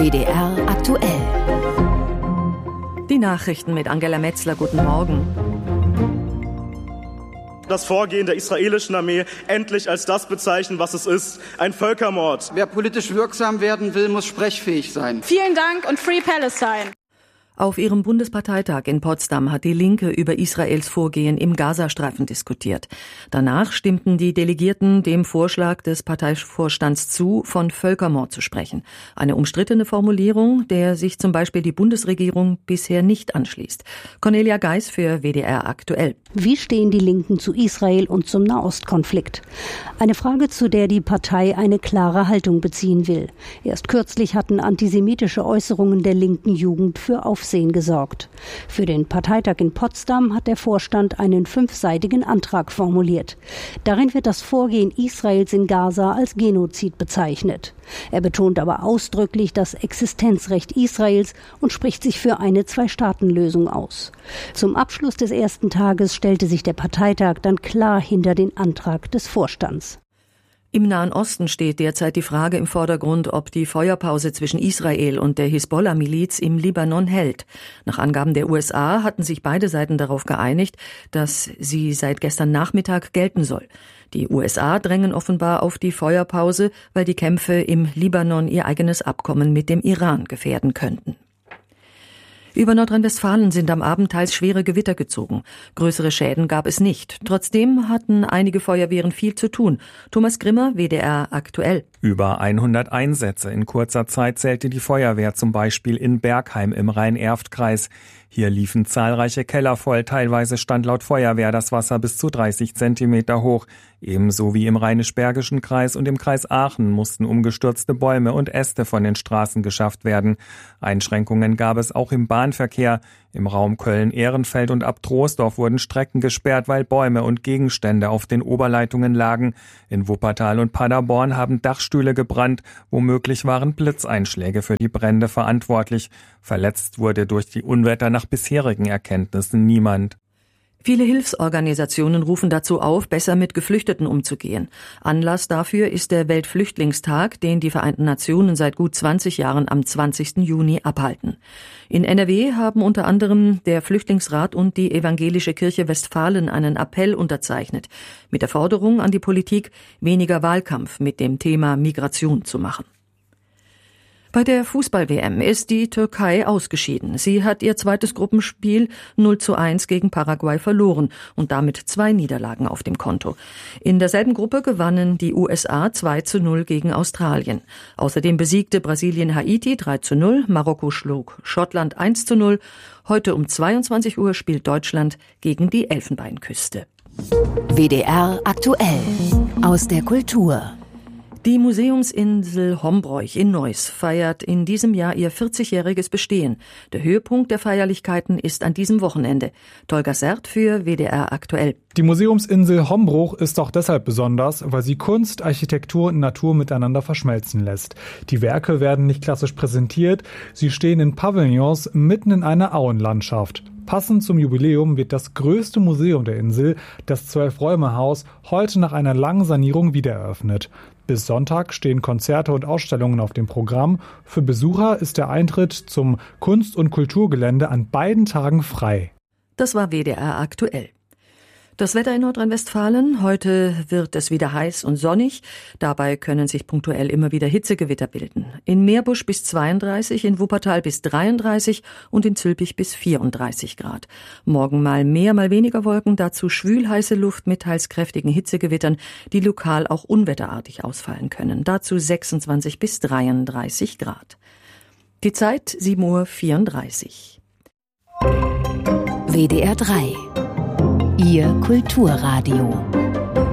WDR aktuell. Die Nachrichten mit Angela Metzler. Guten Morgen. Das Vorgehen der israelischen Armee endlich als das bezeichnen, was es ist: ein Völkermord. Wer politisch wirksam werden will, muss sprechfähig sein. Vielen Dank und Free Palestine. Auf ihrem Bundesparteitag in Potsdam hat die Linke über Israels Vorgehen im Gazastreifen diskutiert. Danach stimmten die Delegierten dem Vorschlag des Parteivorstands zu, von Völkermord zu sprechen. Eine umstrittene Formulierung, der sich zum Beispiel die Bundesregierung bisher nicht anschließt. Cornelia Geis für WDR aktuell. Wie stehen die Linken zu Israel und zum Nahostkonflikt? Eine Frage, zu der die Partei eine klare Haltung beziehen will. Erst kürzlich hatten antisemitische Äußerungen der linken Jugend für Aufsehen gesorgt. Für den Parteitag in Potsdam hat der Vorstand einen 5-seitigen Antrag formuliert. Darin wird das Vorgehen Israels in Gaza als Genozid bezeichnet. Er betont aber ausdrücklich das Existenzrecht Israels und spricht sich für eine Zwei-Staaten-Lösung aus. Zum Abschluss des ersten Tages stellte sich der Parteitag dann klar hinter den Antrag des Vorstands. Im Nahen Osten steht derzeit die Frage im Vordergrund, ob die Feuerpause zwischen Israel und der Hisbollah-Miliz im Libanon hält. Nach Angaben der USA hatten sich beide Seiten darauf geeinigt, dass sie seit gestern Nachmittag gelten soll. Die USA drängen offenbar auf die Feuerpause, weil die Kämpfe im Libanon ihr eigenes Abkommen mit dem Iran gefährden könnten. Über Nordrhein-Westfalen sind am Abend teils schwere Gewitter gezogen. Größere Schäden gab es nicht. Trotzdem hatten einige Feuerwehren viel zu tun. Thomas Grimmer, WDR aktuell. Über 100 Einsätze in kurzer Zeit zählte die Feuerwehr zum Beispiel in Bergheim im Rhein-Erft-Kreis. Hier liefen zahlreiche Keller voll, teilweise stand laut Feuerwehr das Wasser bis zu 30 Zentimeter hoch. Ebenso wie im Rheinisch-Bergischen Kreis und im Kreis Aachen mussten umgestürzte Bäume und Äste von den Straßen geschafft werden. Einschränkungen gab es auch im Bahnverkehr. Im Raum Köln-Ehrenfeld und ab Troisdorf wurden Strecken gesperrt, weil Bäume und Gegenstände auf den Oberleitungen lagen. In Wuppertal und Paderborn haben Dachstühle gebrannt. Womöglich waren Blitzeinschläge für die Brände verantwortlich. Verletzt wurde durch die Unwetter nach bisherigen Erkenntnissen niemand. Viele Hilfsorganisationen rufen dazu auf, besser mit Geflüchteten umzugehen. Anlass dafür ist der Weltflüchtlingstag, den die Vereinten Nationen seit gut 20 Jahren am 20. Juni abhalten. In NRW haben unter anderem der Flüchtlingsrat und die Evangelische Kirche Westfalen einen Appell unterzeichnet, mit der Forderung an die Politik, weniger Wahlkampf mit dem Thema Migration zu machen. Bei der Fußball-WM ist die Türkei ausgeschieden. Sie hat ihr zweites Gruppenspiel 0:1 gegen Paraguay verloren und damit 2 Niederlagen auf dem Konto. In derselben Gruppe gewannen die USA 2:0 gegen Australien. Außerdem besiegte Brasilien Haiti 3:0, Marokko schlug Schottland 1:0. Heute um 22 Uhr spielt Deutschland gegen die Elfenbeinküste. WDR aktuell aus der Kultur. Die Museumsinsel Hombroich in Neuss feiert in diesem Jahr ihr 40-jähriges Bestehen. Der Höhepunkt der Feierlichkeiten ist an diesem Wochenende. Tolga Sert für WDR aktuell. Die Museumsinsel Hombruch ist auch deshalb besonders, weil sie Kunst, Architektur und Natur miteinander verschmelzen lässt. Die Werke werden nicht klassisch präsentiert, sie stehen in Pavillons mitten in einer Auenlandschaft. Passend zum Jubiläum wird das größte Museum der Insel, das 12-Räume-Haus, heute nach einer langen Sanierung wiedereröffnet. Bis Sonntag stehen Konzerte und Ausstellungen auf dem Programm. Für Besucher ist der Eintritt zum Kunst- und Kulturgelände an beiden Tagen frei. Das war WDR aktuell. Das Wetter in Nordrhein-Westfalen. Heute wird es wieder heiß und sonnig. Dabei können sich punktuell immer wieder Hitzegewitter bilden. In Meerbusch bis 32, in Wuppertal bis 33 und in Zülpich bis 34 Grad. Morgen mal mehr, mal weniger Wolken, dazu schwülheiße Luft mit teils kräftigen Hitzegewittern, die lokal auch unwetterartig ausfallen können. Dazu 26 bis 33 Grad. Die Zeit 7:34 Uhr. WDR 3. Ihr Kulturradio.